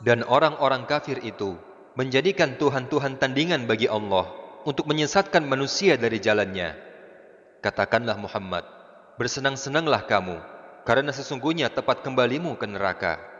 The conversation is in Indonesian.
Dan orang-orang kafir itu menjadikan Tuhan-Tuhan tandingan bagi Allah untuk menyesatkan manusia dari jalannya. Katakanlah Muhammad, bersenang-senanglah kamu, karena sesungguhnya tempat kembalimu ke neraka.